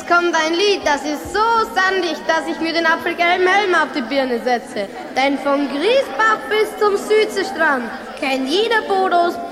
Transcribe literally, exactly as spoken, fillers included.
Jetzt kommt ein Lied, das ist so sandig, dass ich mir den apfelgelben Helm auf die Birne setze. Denn von Griesbach bis zum Südseestrand kennt jeder Bodos